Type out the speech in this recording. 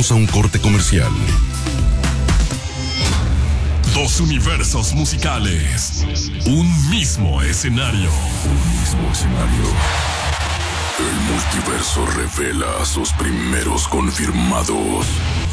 Vamos a un corte comercial. Dos universos musicales. Un mismo escenario. El multiverso revela a sus primeros confirmados.